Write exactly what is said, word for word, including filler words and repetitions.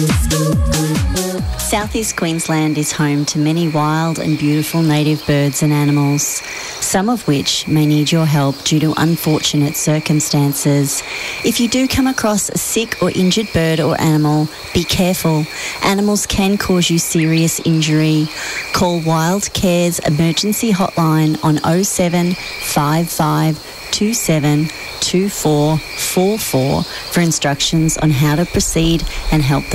Southeast Queensland is home to many wild and beautiful native birds and animals, some of which may need your help due to unfortunate circumstances. If you do come across a sick or injured bird or animal, be careful. Animals can cause you serious injury. Call Wild Care's emergency hotline on oh seven five five two seven two four four four for instructions on how to proceed and help